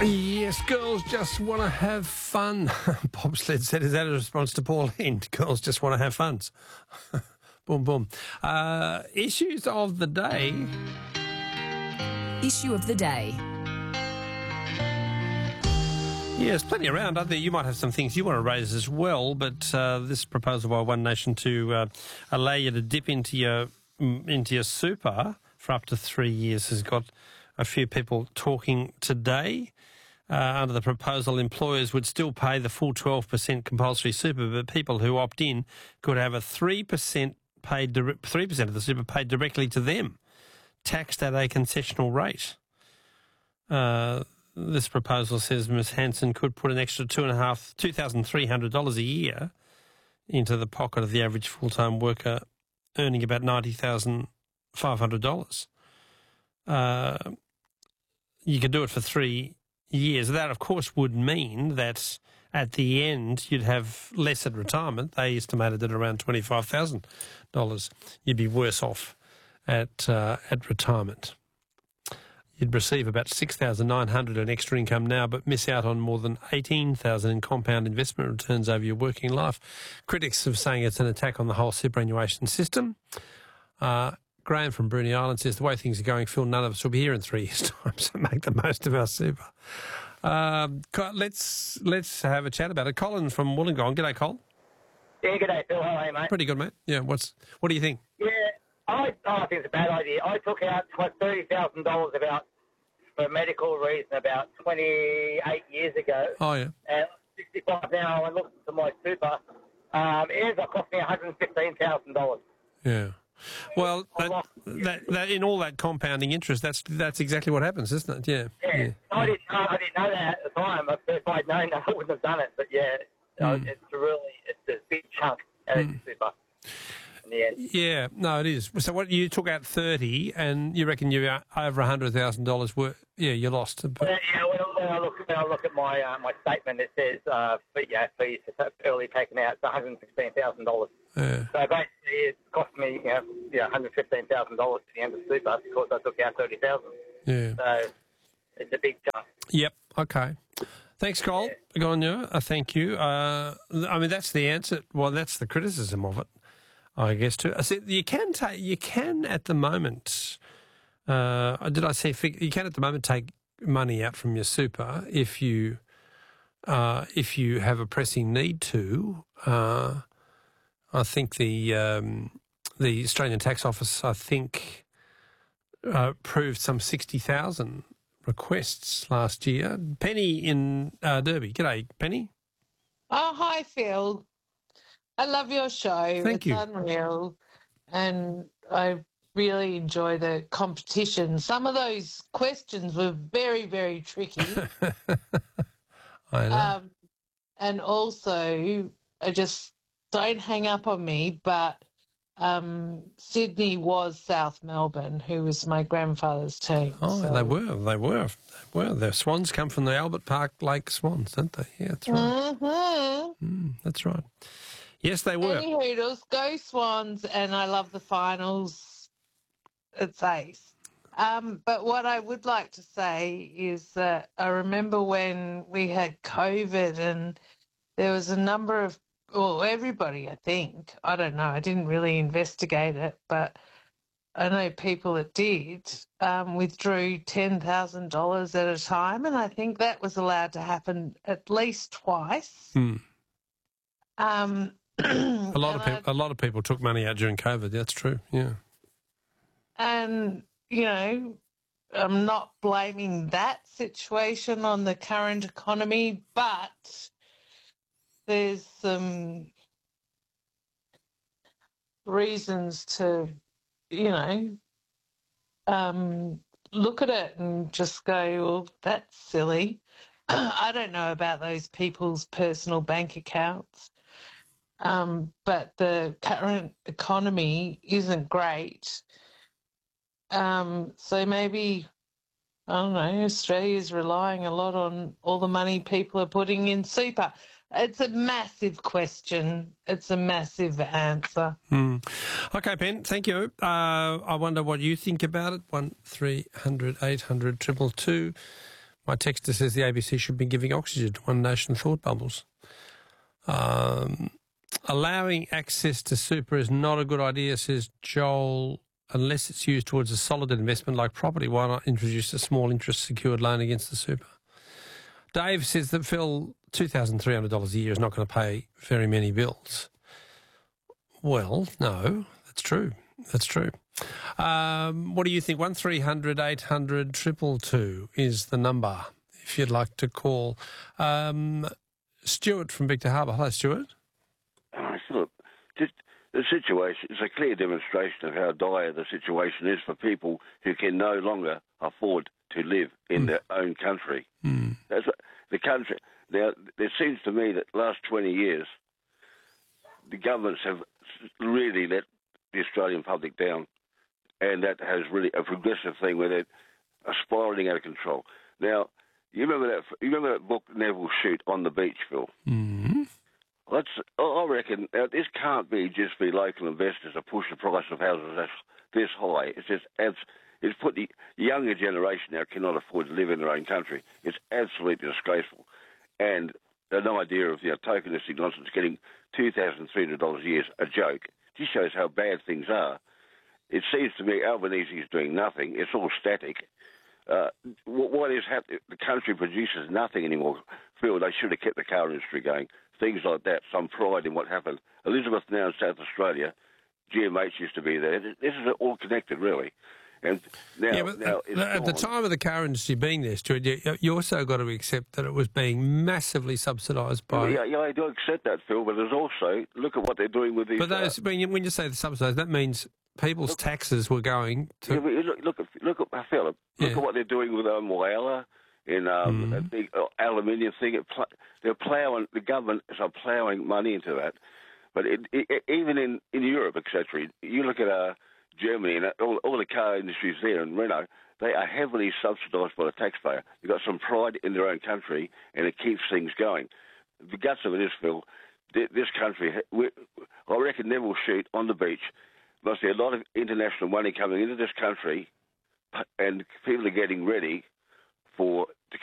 Yes, girls just want to have fun. Bobsled said, is that a response to Pauline? Girls just want to have fun. Boom, boom. Issues of the day. Issue of the day. Yes, plenty around, aren't there? You might have some things you want to raise as well, but this proposal by One Nation to allow you to dip into your super for up to 3 years has got a few people talking today. Under the proposal, employers would still pay the full 12% compulsory super, but people who opt in could have a 3% paid 3% of the super paid directly to them, taxed at a concessional rate. This proposal says Ms Hanson could put an extra $2,300 a year into the pocket of the average full-time worker earning about $90,500. You could do it for 3 years. That, of course, would mean that at the end you'd have less at retirement. They estimated at around $25,000. You'd be worse off at retirement. You'd receive about $6,900 in extra income now, but miss out on more than $18,000 in compound investment returns over your working life. Critics are saying it's an attack on the whole superannuation system. Graham from Bruny Island says, the way things are going, Phil, none of us will be here in 3 years' time, so make the most of our super. Let's have a chat about it. Colin from Wollongong. G'day, Col. Yeah, g'day, Phil. How are you, mate? Pretty good, mate. Yeah, what do you think? Yeah, I think it's a bad idea. I took out $30,000 for medical reason about 28 years ago. Oh, yeah. And I'm 65 now, I looked at my super. It ends up costing me $115,000. Yeah. Well, that in all that compounding interest, that's exactly what happens, isn't it? Yeah. Yeah. I didn't know that at the time. If I'd known that, I wouldn't have done it. But yeah, it's a big chunk out of super in the end. Yeah, no, it is. So what, you took out 30 and you reckon you're over $100,000 worth? Yeah, you lost. When I look at my statement, it says fees for early taken out, it's $116,000. Yeah. So basically, it cost me $115,000 at the end of super because I took out $30,000. Yeah. So it's a big chunk. Yep. Okay. Thanks, Cole. Yeah. Go on, you. Thank you. I mean, that's the answer. Well, that's the criticism of it, I guess. Too. I said you can at the moment. Did I say you can at the moment take money out from your super if you have a pressing need to. I think the Australian Tax Office, proved some 60,000 requests last year. Penny in Derby. G'day, Penny. Oh, hi, Phil. I love your show. Thank you. It's unreal. And I really enjoy the competition. Some of those questions were very, very tricky. I know. And also, don't hang up on me, but Sydney was South Melbourne, who was my grandfather's team. Oh, so. they were. The Swans come from the Albert Park Lake Swans, don't they? Yeah, that's right. Mm-hmm. That's right. Yes, they were. Any Hoodles, go Swans, and I love the finals. It's ace. But what I would like to say is that I remember when we had COVID and there was a number of, everybody, I think, I don't know, I didn't really investigate it, but I know people that did, withdrew $10,000 at a time, and I think that was allowed to happen at least twice. A lot of people took money out during COVID. That's true. Yeah. And I'm not blaming that situation on the current economy, but there's some reasons to, look at it and just go, well, that's silly. I don't know about those people's personal bank accounts, but the current economy isn't great. So maybe, I don't know, Australia's relying a lot on all the money people are putting in super. It's a massive question. It's a massive answer. Okay, Ben, thank you. I wonder what you think about it. 1300 800 222. My texter says the ABC should be giving oxygen to One Nation thought bubbles. Allowing access to super is not a good idea, says Joel, unless it's used towards a solid investment like property. Why not introduce a small interest secured loan against the super? Dave says that, Phil, $2,300 a year is not going to pay very many bills. Well, no, that's true. That's true. What do you think? 1300 800 222 is the number if you'd like to call. Stuart from Victor Harbour. Hello, Stuart. Look, just the situation is a clear demonstration of how dire the situation is for people who can no longer afford to live in their own country. That's the country. Now, it seems to me that the last 20 years, the governments have really let the Australian public down, and that has really a progressive thing where they're spiralling out of control. Now, you remember that book Neville Shute, On the Beach, Phil? Mm-hmm. I reckon this can't be just for local investors to push the price of houses this high. It's put the younger generation now cannot afford to live in their own country. It's absolutely disgraceful. And an idea of tokenistic nonsense, getting $2,300 a year is a joke. Just shows how bad things are. It seems to me Albanese is doing nothing. It's all static. What is happening? The country produces nothing anymore. Phil, they should have kept the car industry going. Things like that, some pride in what happened. Elizabeth now in South Australia, GMH used to be there. This is all connected, really. And now it's at the time of the car industry being there, Stuart, you also got to accept that it was being massively subsidised by... Yeah, I do accept that, Phil, but there's also, look at what they're doing with these... But those, when you say the subsidised, that means people's taxes were going to... Yeah, look at Philip. Look at what they're doing with Whyalla in a big aluminium thing. They're ploughing, the government is ploughing money into that. But even in Europe, etc., you look at Germany and all the car industries there in Renault, they are heavily subsidised by the taxpayer. They've got some pride in their own country, and it keeps things going. The guts of it is, Phil, this country, I reckon Neville Shute on the beach, must be a lot of international money coming into this country, and people are getting ready for